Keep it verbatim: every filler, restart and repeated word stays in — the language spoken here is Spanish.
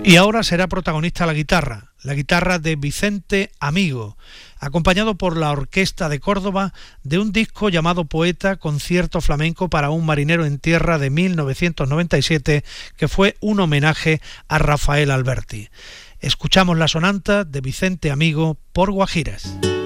Y ahora será protagonista la guitarra, la guitarra de Vicente Amigo, acompañado por la Orquesta de Córdoba de un disco llamado Poeta, concierto flamenco para un marinero en tierra de mil novecientos noventa y siete, que fue un homenaje a Rafael Alberti. Escuchamos la sonanta de Vicente Amigo por Guajiras.